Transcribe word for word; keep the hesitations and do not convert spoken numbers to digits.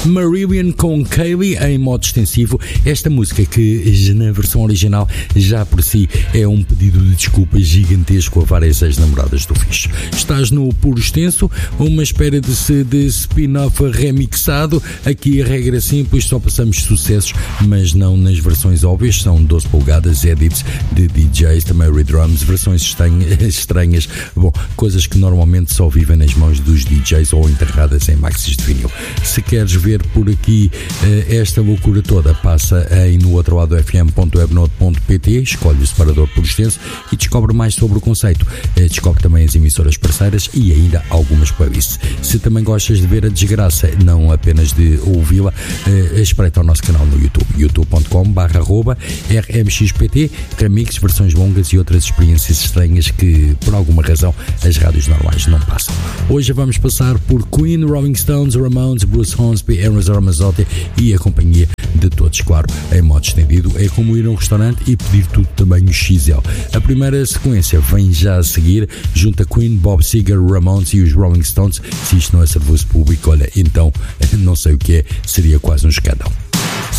Marillion com Kaylee em modo extensivo. Esta música que na versão original já por si é um pedido de desculpa gigantesco a várias ex-namoradas do Fish. Estás no puro extenso, uma espécie de, de spin-off remixado. Aqui a regra simples, só passamos sucessos, mas não nas versões óbvias. São doze polegadas, edits de D Js, também redrums, versões estranhas, bom, coisas que normalmente só vivem nas mãos dos D Js ou enterradas em maxis de vinil. Se queres ver por aqui uh, esta loucura toda, passa aí no outro lado f m ponto webnode ponto p t, escolhe o separador por extenso e descobre mais sobre o conceito. Uh, descobre também as emissoras parceiras e ainda algumas playlists. Se também gostas de ver a desgraça, não apenas de ouvi-la, uh, espreita o nosso canal no YouTube, youtube ponto com barra arroba r m x p t, remix, versões longas e outras experiências estranhas que por alguma razão as rádios normais não passam. Hoje vamos passar por Queen, Rolling Stones, Ramones, Bruce Hornsby, Enzo Ramazzotti e a companhia de todos, claro, em modo estendido. É como ir a um restaurante e pedir tudo também no X L. A primeira sequência vem já a seguir, junto a Queen, Bob Seger, Ramones e os Rolling Stones. Se isto não é serviço público, olha, então não sei o que é, seria quase um escândalo.